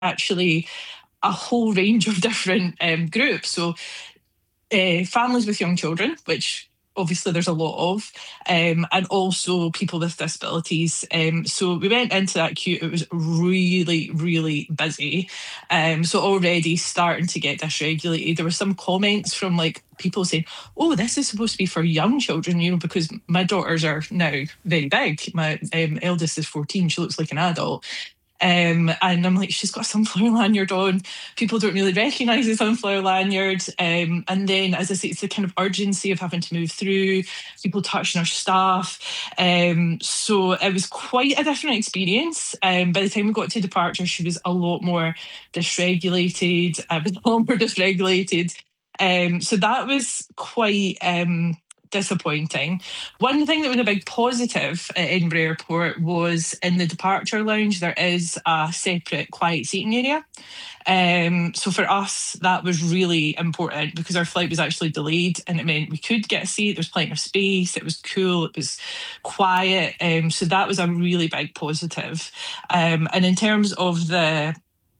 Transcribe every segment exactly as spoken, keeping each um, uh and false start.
actually a whole range of different um, groups. So uh, families with young children, which obviously there's a lot of, um, and also people with disabilities. Um, so we went into that queue. It was really, really busy. Um, so already starting to get dysregulated. There were some comments from like people saying, "Oh, this is supposed to be for young children," you know, because my daughters are now very big. My um, eldest is fourteen. She looks like an adult. Um, and I'm like, she's got a sunflower lanyard on. People don't really recognise the sunflower lanyard. Um, and then, as I say, it's the kind of urgency of having to move through, people touching our staff. Um, so it was quite a different experience. Um, by the time we got to departure, she was a lot more dysregulated. I was a lot more dysregulated. Um, so that was quite um, disappointing. One thing that was a big positive at Edinburgh Airport was in the departure lounge, there is a separate quiet seating area. Um, so for us, that was really important because our flight was actually delayed and it meant we could get a seat. There was plenty of space. It was cool. It was quiet. Um, so that was a really big positive. Um, and in terms of the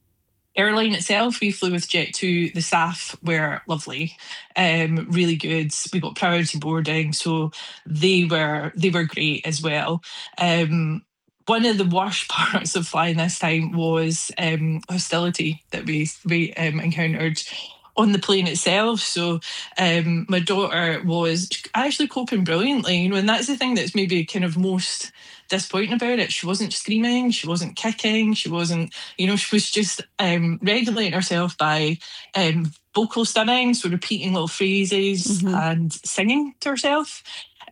airline itself, we flew with Jet two. The staff were lovely, um, really good. We got priority boarding, so they were they were great as well. Um, one of the worst parts of flying this time was um, hostility that we we um, encountered on the plane itself. So um, my daughter was actually coping brilliantly, you know, and that's the thing that's maybe kind of most disappointing about it. She wasn't screaming, she wasn't kicking, she wasn't, you know, she was just um, regulating herself by um, vocal stimming, so repeating little phrases Mhm. and singing to herself.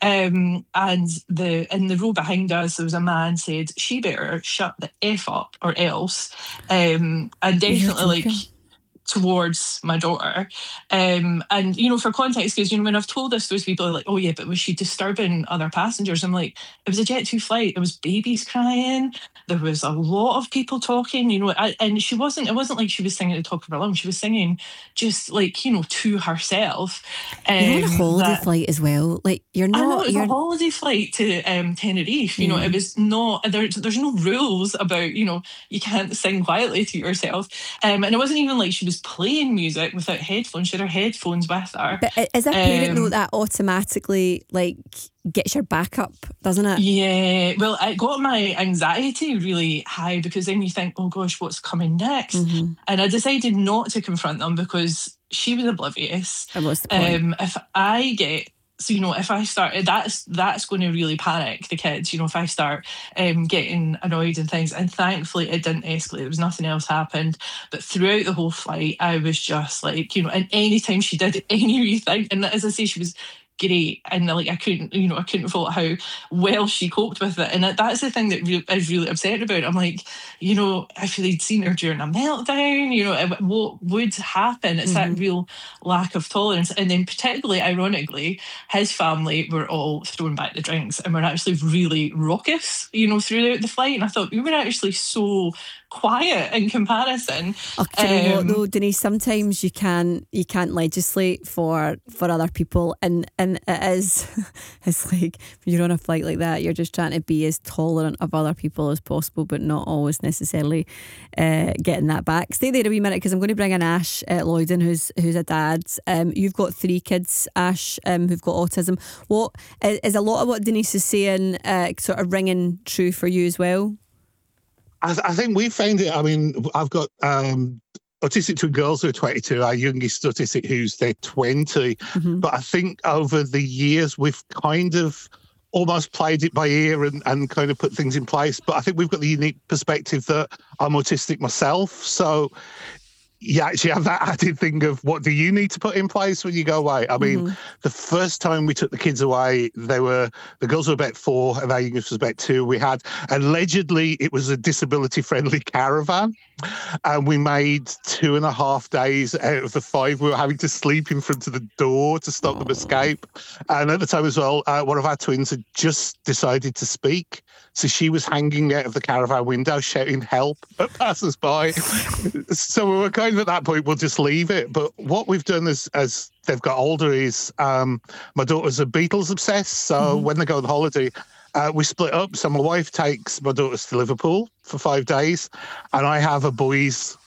Um, and the in the row behind us, there was a man said, "She better shut the f up or else," um, and You're definitely like joking. towards my daughter. Um, and, you know, for context, because, you know, when I've told this, those people are like, "Oh, yeah, but was she disturbing other passengers?" I'm like, it was a Jet two flight. There was babies crying. There was a lot of people talking, you know, I, and she wasn't, it wasn't like she was singing at the top of her lungs. She was singing just like, you know, to herself. You're on a Um, holiday that flight as well. Like you're I know not. it was a You're. holiday flight to um, Tenerife. You know, it Mm. was not there's there's no rules about, you know, you can't sing quietly to yourself. Um, and it wasn't even like she was playing music without headphones. She had her headphones with her. But as a parent, though, Um, that automatically like gets your back up, doesn't it? yeah, well, it got my anxiety really high because then you think, oh gosh, what's coming next? Mm-hmm. And I decided not to confront them because she was oblivious. And what's the point? Um, if I get so you know, if I start, that's that's going to really panic the kids. You know, if I start um, getting annoyed and things, and thankfully it didn't escalate. There was nothing else happened. But throughout the whole flight, I was just like, you know, and anytime she did any wee thing, and as I say, she was great, and like I couldn't, you know, I couldn't fault how well she coped with it. And that, that's the thing that re- is really upsetting about it. I'm like, you know, if they'd seen her during a meltdown, you know, it- what would happen? It's Mm-hmm. that real lack of tolerance. And then, particularly ironically, his family were all throwing back the drinks and were actually really raucous, you know, throughout the flight. And I thought we were actually so quiet in comparison. Oh, do you know what Um, though, Denise? Sometimes you can you can't legislate for for other people, and and it is it's like when you're on a flight like that, you're just trying to be as tolerant of other people as possible, but not always necessarily uh, getting that back. Stay there a wee minute because I'm going to bring in Ash uh, Lloyden, who's who's a dad. Um, you've got three kids, Ash, um, who've got autism. What is, is a lot of what Denise is saying uh, sort of ringing true for you as well? I, I think we found it. I mean, I've got um, autistic twin girls who are twenty-two. Our youngest autistic, who's they're twenty. Mm-hmm. But I think over the years we've kind of almost played it by ear and, and kind of put things in place. But I think we've got the unique perspective that I'm autistic myself, so you actually have that added thing of what do you need to put in place when you go away. I mean, Mm-hmm. the first time we took the kids away, they were the girls were about four and our youngest was about two. We had allegedly it was a disability friendly caravan, and we made two and a half days out of the five. We were having to sleep in front of the door to stop them escape. And at the time as well, uh, one of our twins had just decided to speak. So she was hanging out of the caravan window shouting help at passers-by. So we were kind of at that point, we'll just leave it. But what we've done as, as they've got older is um, my daughter's a Beatles obsessed. So Mm-hmm. when they go on holiday, uh, we split up. So my wife takes my daughters to Liverpool for five days and I have a boys